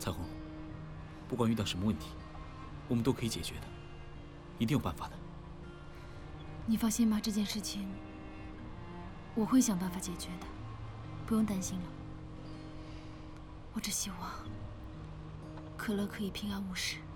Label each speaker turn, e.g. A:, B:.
A: 彩虹，不管遇到什么问题，我们都可以解决的，一定有办法的。
B: 你放心吧，这件事情我会想办法解决的，不用担心了。我只希望可乐可以平安无事。